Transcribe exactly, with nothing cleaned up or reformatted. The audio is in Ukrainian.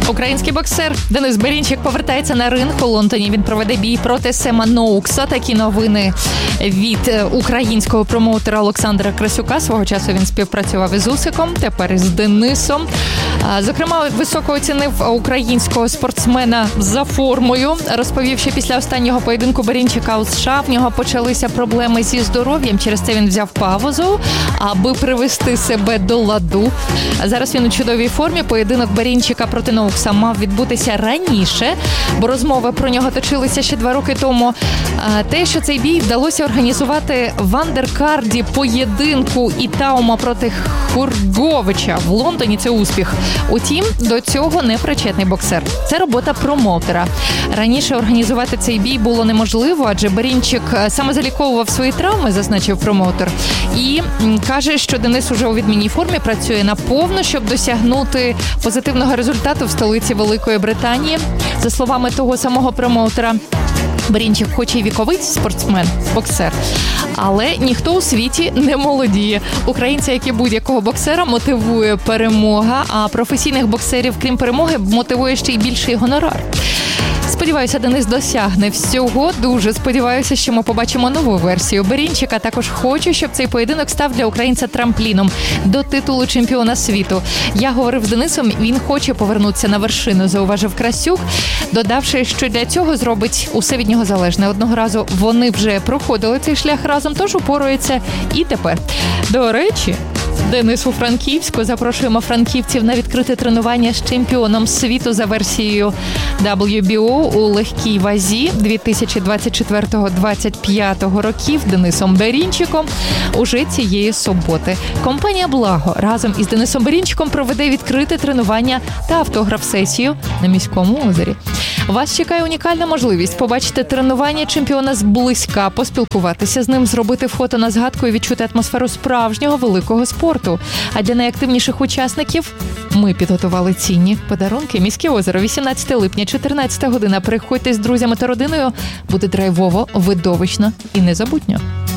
Український боксер Денис Берінчик повертається на ринг у Лондоні. Він проведе бій проти Сема Ноукса. Такі новини від українського промоутера Олександра Красюка. Свого часу він співпрацював із Усиком, тепер із Денисом. Зокрема, високо оцінив українського спортсмена за формою. Розповів, що після останнього поєдинку Берінчика у США в нього почалися проблеми зі здоров'ям. Через це він взяв паузу, аби привести себе до ладу. Зараз він у чудовій формі. Поєдинок Берінчика проти Ноукса мав відбутися раніше, бо розмови про нього точилися ще два роки тому. Те, що цей бій вдалося організувати в андеркарді поєдинку Ітаума проти Хурговича в Лондоні, це успіх. Утім, до цього не причетний боксер. Це робота промоутера. Раніше організувати цей бій було неможливо, адже Берінчик самозаліковував свої травми, зазначив промоутер. І каже, що Денис уже у відмінній формі працює наповну, щоб досягнути позитивного результату в столиці Великої Британії. За словами того самого промоутера, Берінчик хоч і віковий спортсмен, боксер, але ніхто у світі не молодіє. Українця, як і будь-якого боксера, мотивує перемога, а професійних боксерів, крім перемоги, мотивує ще й більший гонорар. Сподіваюся, Денис досягне всього. Дуже сподіваюся, що ми побачимо нову версію Берінчика. Також хочу, щоб цей поєдинок став для українця трампліном до титулу чемпіона світу. Я говорив з Денисом, він хоче повернутися на вершину, зауважив Красюк, додавши, що для цього зробить усе від нього залежне. Одного разу вони вже проходили цей шлях разом, тож упорується і тепер. До речі, Денис у Франківську. Запрошуємо франківців на відкрите тренування з чемпіоном світу за версією дабл ю бі о у легкій вазі дві тисячі двадцять четвертого - двадцять п'ятого років Денисом Берінчиком уже цієї суботи. Компанія «Благо» разом із Денисом Берінчиком проведе відкрите тренування та автограф-сесію на Міському озері. Вас чекає унікальна можливість побачити тренування чемпіона зблизька, поспілкуватися з ним, зробити фото на згадку і відчути атмосферу справжнього великого спорту. А для найактивніших учасників ми підготували цінні подарунки. Міське озеро, вісімнадцяте липня, чотирнадцята година. Приходьте з друзями та родиною. Буде драйвово, видовищно і незабутньо.